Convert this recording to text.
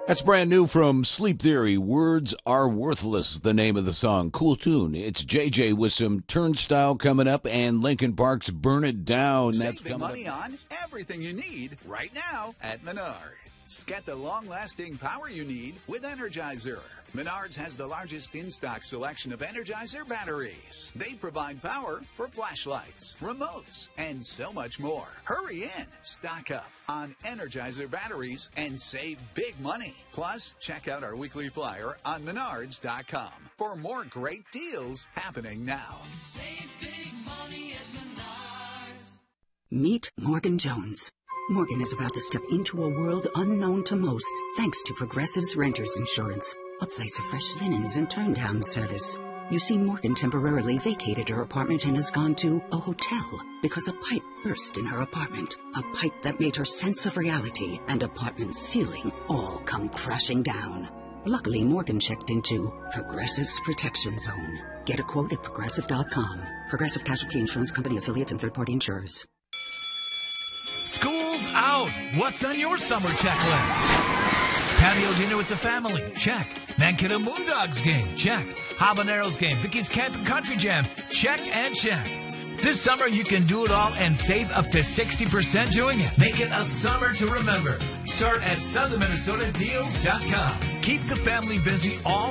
That's brand new from Sleep Theory. Words Are Worthless, the name of the song. Cool tune. It's JJ with some Turnstile coming up and Linkin Park's Burn It Down. That's Saving coming money up. on everything you need right now at Menards. Get the long-lasting power you need with Energizer. Menards has the largest in-stock selection of Energizer batteries. They provide power for flashlights, remotes, and so much more. Hurry in, stock up on Energizer batteries and save big money. Plus, check out our weekly flyer on Menards.com for more great deals happening now. Save big money at Menards. Meet Morgan Jones. Morgan is about to step into a world unknown to most, thanks to Progressive's Renters Insurance, a place of fresh linens and turn-down service. You see, Morgan temporarily vacated her apartment and has gone to a hotel because a pipe burst in her apartment. A pipe that made her sense of reality and apartment ceiling all come crashing down. Luckily, Morgan checked into Progressive's Protection Zone. Get a quote at Progressive.com. Progressive Casualty Insurance Company affiliates and third-party insurers. School's out. What's on your summer checklist? Patio dinner with the family? Check. Mankato Moondogs game? Check. Habaneros game? Vicky's Camp and Country Jam? Check and check. This summer you can do it all and save up to 60% doing it. Make it a summer to remember. Start at SouthernMinnesotaDeals.com. Keep the family busy all